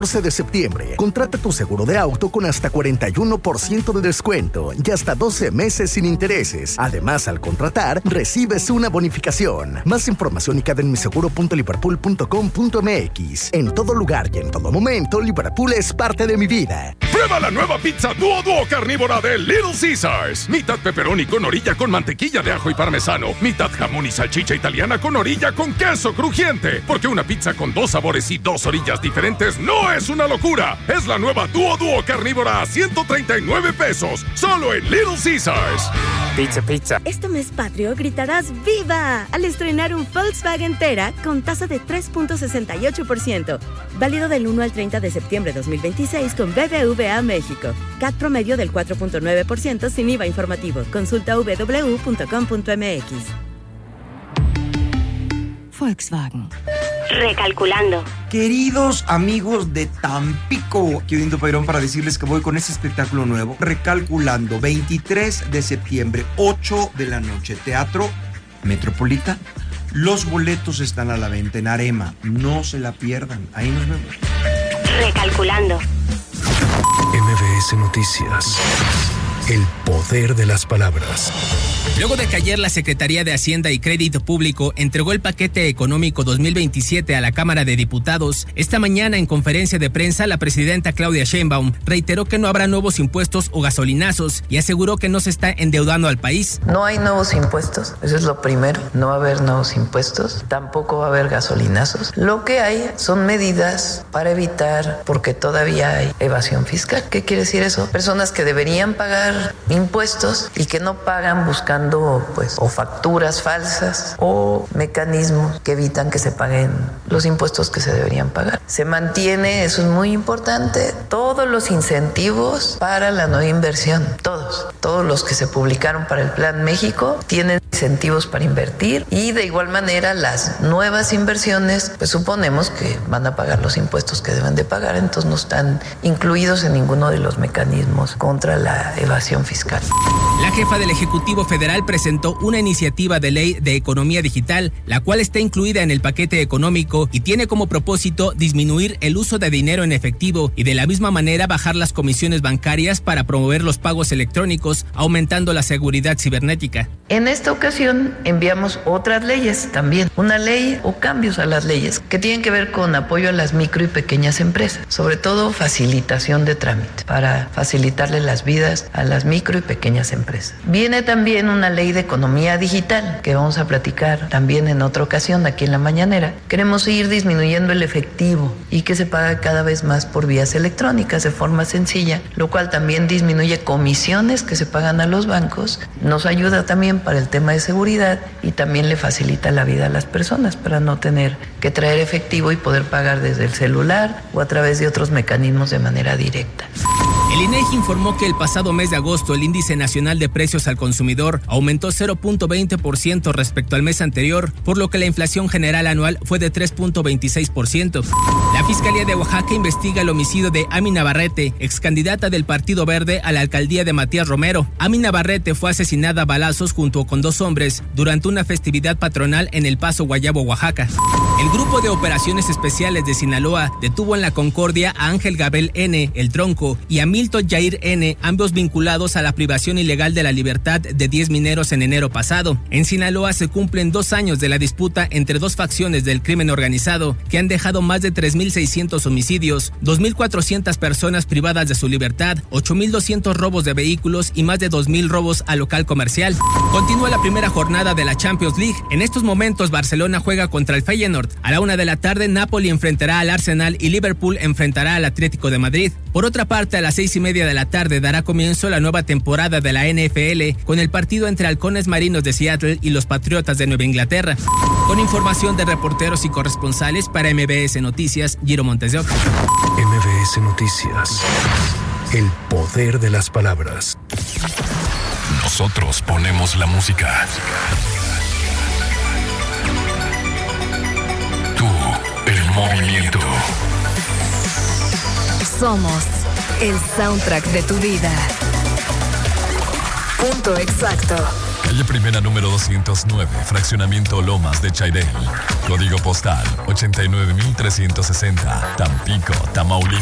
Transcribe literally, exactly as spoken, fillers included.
catorce de septiembre. Contrata tu seguro de auto con hasta cuarenta y uno por ciento de descuento y hasta doce meses sin intereses. Además, al contratar, recibes una bonificación. Más información y en mi seguro punto liverpool punto com punto m x. En todo lugar y en todo momento, Liverpool es parte de mi vida. Prueba la nueva pizza Duo Duo carnívora de Little Caesars. Mitad pepperoni con orilla con mantequilla de ajo y parmesano. Mitad jamón y salchicha italiana con orilla con queso crujiente. Porque una pizza con dos sabores y dos orillas diferentes no es una locura. Es la nueva Duo Duo carnívora a ciento treinta y nueve pesos. Solo en Little Caesars. Pizza, pizza. Este mes patrio gritarás ¡Viva! Al estrenar un Volkswagen Tera con tasa de tres punto sesenta y ocho por ciento. Válido del uno al treinta de septiembre de dos mil veintiséis con B B V A México. C A T promedio del cuatro punto nueve por ciento sin I V A informativo. Consulta w w w punto com punto m x. Volkswagen. Recalculando. Queridos amigos de Tampico, aquí Odindo Peirón para decirles que voy con este espectáculo nuevo, Recalculando, veintitrés de septiembre, ocho de la noche, Teatro Metropolitano. Los boletos están a la venta en Arema, no se la pierdan, ahí nos vemos. Recalculando. M V S Noticias. El poder de las palabras. Luego de que ayer la Secretaría de Hacienda y Crédito Público entregó el paquete económico dos mil veintisiete a la Cámara de Diputados, esta mañana en conferencia de prensa la presidenta Claudia Sheinbaum reiteró que no habrá nuevos impuestos o gasolinazos y aseguró que no se está endeudando al país. No hay nuevos impuestos, eso es lo primero, no va a haber nuevos impuestos, tampoco va a haber gasolinazos. Lo que hay son medidas para evitar, porque todavía hay evasión fiscal. ¿Qué quiere decir eso? Personas que deberían pagar impuestos y que no pagan buscando pues o facturas falsas o mecanismos que evitan que se paguen los impuestos que se deberían pagar. Se mantiene, eso es muy importante, todos los incentivos para la nueva inversión, todos, todos los que se publicaron para el Plan México tienen incentivos para invertir y de igual manera las nuevas inversiones pues suponemos que van a pagar los impuestos que deben de pagar, entonces no están incluidos en ninguno de los mecanismos contra la evasión fiscal. La jefa del Ejecutivo Federal presentó una iniciativa de ley de economía digital, la cual está incluida en el paquete económico y tiene como propósito disminuir el uso de dinero en efectivo y de la misma manera bajar las comisiones bancarias para promover los pagos electrónicos, aumentando la seguridad cibernética. En esta ocasión enviamos otras leyes también, una ley o cambios a las leyes que tienen que ver con apoyo a las micro y pequeñas empresas, sobre todo facilitación de trámite para facilitarle las vidas a las micro y pequeñas empresas. Viene también una ley de economía digital que vamos a platicar también en otra ocasión aquí en la mañanera. Queremos ir disminuyendo el efectivo y que se paga cada vez más por vías electrónicas de forma sencilla, lo cual también disminuye comisiones que se pagan a los bancos, nos ayuda también para el tema de seguridad y también le facilita la vida a las personas para no tener que traer efectivo y poder pagar desde el celular o a través de otros mecanismos de manera directa. El INEGI informó que el pasado mes de agosto el índice nacional de precios al consumidor aumentó cero punto veinte por ciento respecto al mes anterior, por lo que la inflación general anual fue de tres punto veintiséis por ciento. La Fiscalía de Oaxaca investiga el homicidio de Ami Navarrete, ex candidata del Partido Verde a la alcaldía de Matías Romero. Ami Navarrete fue asesinada a balazos junto con dos hombres durante una festividad patronal en El Paso, Guayabo, Oaxaca. El Grupo de Operaciones Especiales de Sinaloa detuvo en La Concordia a Ángel Gabriel N., el Tronco, y a Milton Jair N., ambos vinculados a la privación ilegal de la libertad de diez mineros en enero pasado. En Sinaloa se cumplen dos años de la disputa entre dos facciones del crimen organizado que han dejado más de tres mil seiscientos homicidios, dos mil cuatrocientas personas privadas de su libertad, ocho mil doscientos robos de vehículos y más de dos mil robos a local comercial. Continúa la primera jornada de la Champions League. En estos momentos Barcelona juega contra el Feyenoord. A la una de la tarde Napoli enfrentará al Arsenal y Liverpool enfrentará al Atlético de Madrid. Por otra parte, a las seis y media de la tarde dará comienzo la nueva temporada de la N F L con el partido entre Halcones Marinos de Seattle y los Patriotas de Nueva Inglaterra. Con información de reporteros y corresponsales para M B S Noticias, Giro Montes de Oca. M B S Noticias. El poder de las palabras. Nosotros ponemos la música. Tú, el movimiento. Somos el soundtrack de tu vida. Punto exacto. Calle Primera número doscientos nueve, Fraccionamiento Lomas de Chairel. Código postal ochenta y nueve mil trescientos sesenta, Tampico, Tamaulipas.